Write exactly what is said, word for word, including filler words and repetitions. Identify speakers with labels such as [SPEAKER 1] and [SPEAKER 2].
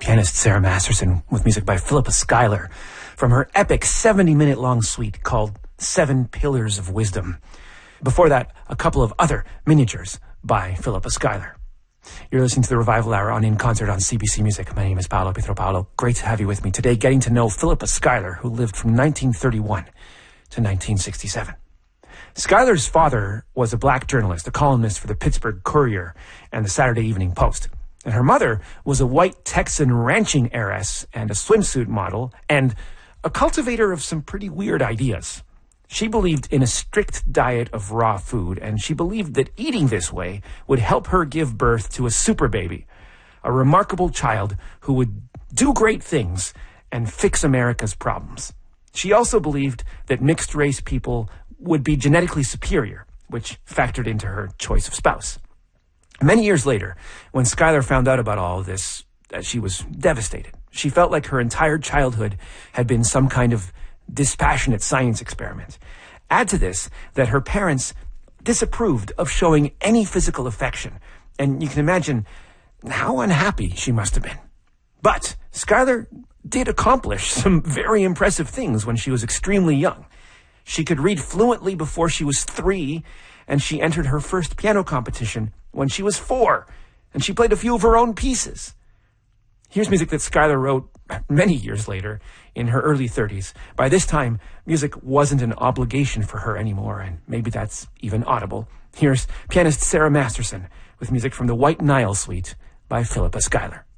[SPEAKER 1] pianist Sarah Masterson with music by Philippa Schuyler from her epic seventy-minute-long suite called Seven Pillars of Wisdom. Before that, a couple of other miniatures by Philippa Schuyler. You're listening to the Revival Hour on In Concert on C B C Music. My name is Paolo Pietropalo. Great to have you with me today, getting to know Philippa Schuyler, who lived from nineteen thirty-one to nineteen sixty-seven. Schuyler's father was a black journalist, a columnist for the Pittsburgh Courier and the Saturday Evening Post. And her mother was a white Texan ranching heiress and a swimsuit model and a cultivator of some pretty weird ideas. She believed in a strict diet of raw food, and she believed that eating this way would help her give birth to a super baby, a remarkable child who would do great things and fix America's problems. She also believed that mixed-race people would be genetically superior, which factored into her choice of spouse. Many years later, when Schuyler found out about all of this, uh, she was devastated. She felt like her entire childhood had been some kind of dispassionate science experiment. Add to this that her parents disapproved of showing any physical affection, and you can imagine how unhappy she must have been. But Schuyler did accomplish some very impressive things when she was extremely young. She could read fluently before she was three, and she entered her first piano competition when she was four, and she played a few of her own pieces. Here's music that Schuyler wrote many years later, in her early thirties. By this time, music wasn't an obligation for her anymore, and maybe that's even audible. Here's pianist Sarah Masterson with music from the White Nile Suite by Philippa Schuyler.